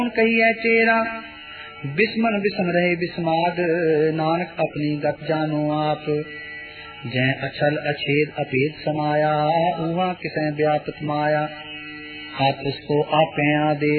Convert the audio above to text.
कहिए चेरा बिस्मन बिसम रहे बिस्माद, नानक अपनी गत जानो आप। जै अछल अछेद अभेद समाया, उहाँ किसै व्यापत माया। आप उसको आपे आदेश